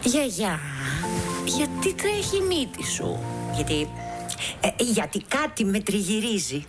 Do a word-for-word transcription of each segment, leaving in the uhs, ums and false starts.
Γιαγιά, γιατί τρέχει η μύτη σου? Γιατί, ε, γιατί κάτι με τριγυρίζει.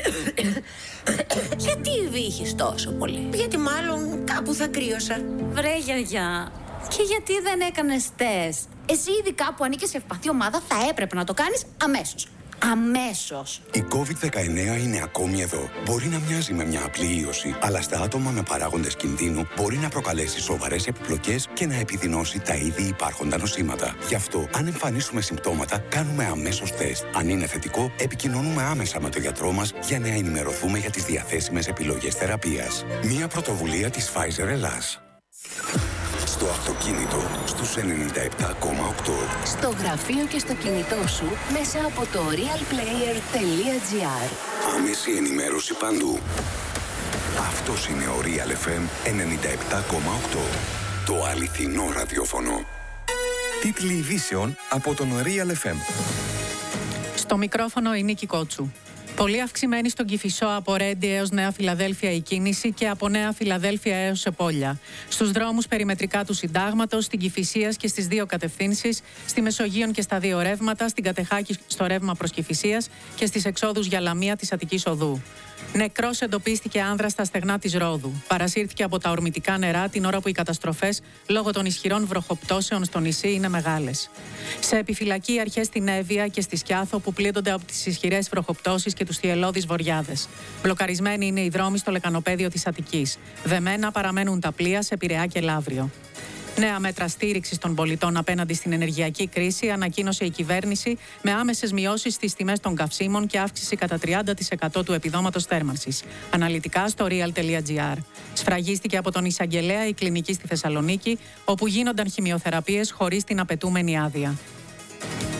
Γιατί βύχεις τόσο πολύ? Γιατί μάλλον κάπου θα κρύωσα. Βρε γιαγιά, και γιατί δεν έκανες τεστ? Εσύ ειδικά που ανήκεις σε ευπαθή ομάδα θα έπρεπε να το κάνεις αμέσως. Αμέσως. Η κόβιντ δεκαεννέα είναι ακόμη εδώ. Μπορεί να μοιάζει με μια απλή ίωση, αλλά στα άτομα με παράγοντες κινδύνου μπορεί να προκαλέσει σοβαρές επιπλοκές και να επιδεινώσει τα ήδη υπάρχοντα νοσήματα. Γι' αυτό, αν εμφανίσουμε συμπτώματα, κάνουμε αμέσως τεστ. Αν είναι θετικό, επικοινωνούμε άμεσα με τον γιατρό μας για να ενημερωθούμε για τις διαθέσιμες επιλογές θεραπείας. Μια πρωτοβουλία της Pfizer Ελλάς. Στο αυτοκίνητο, στους ενενήντα επτά κόμμα οκτώ. Στο γραφείο και στο κινητό σου, μέσα από το realplayer τελεία gr. Άμεση ενημέρωση παντού. Αυτός είναι ο Real εφ εμ ενενήντα επτά κόμμα οκτώ. Το αληθινό ραδιόφωνο. Τίτλοι ειδήσεων από τον Real εφ εμ. Στο μικρόφωνο η Νίκη Κότσου. Πολύ αυξημένη στον Κηφισό από Ρέντι έως Νέα Φιλαδέλφια η κίνηση και από Νέα Φιλαδέλφια έως Επόλια. Στους δρόμους περιμετρικά του Συντάγματος, στην Κηφισίας και στις δύο κατευθύνσεις, στη Μεσογείων και στα δύο ρεύματα, στην Κατεχάκη στο ρεύμα προς Κηφισίας και στις εξόδους για Λαμία της Αττικής Οδού. Νεκρός εντοπίστηκε άνδρας στα στεγνά της Ρόδου. Παρασύρθηκε από τα ορμητικά νερά την ώρα που οι καταστροφές λόγω των ισχυρών βροχοπτώσεων στο νησί είναι μεγάλες. Σε επιφυλακή οι αρχές στην Εύβοια και στη Σκιάθο που πλήττονται από τις ισχυρές βροχοπτώσεις και τους θυελλώδεις βοριάδες. Μπλοκαρισμένοι είναι οι δρόμοι στο λεκανοπέδιο της Αττικής. Δεμένα παραμένουν τα πλοία σε Πειραιά και Λαύριο. Νέα μέτρα στήριξης των πολιτών απέναντι στην ενεργειακή κρίση ανακοίνωσε η κυβέρνηση με άμεσες μειώσεις στις τιμές των καυσίμων και αύξηση κατά τριάντα τοις εκατό του επιδόματος θέρμανσης. Αναλυτικά στο real τελεία gr. Σφραγίστηκε από τον εισαγγελέα η κλινική στη Θεσσαλονίκη, όπου γίνονταν χημειοθεραπείες χωρίς την απαιτούμενη άδεια.